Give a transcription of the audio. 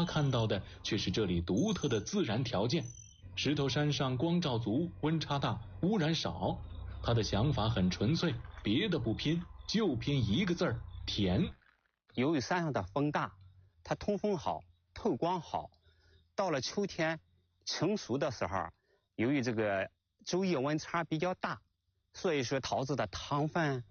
他看到的却是这里独特的自然条件。石头山上光照足，温差大，污染少。他的想法很纯粹，别的不拼，就拼一个字儿：甜。 由于山上的风大，它通风好，透光好。到了秋天成熟的时候，由于这个昼夜温差比较大，所以说桃子的糖分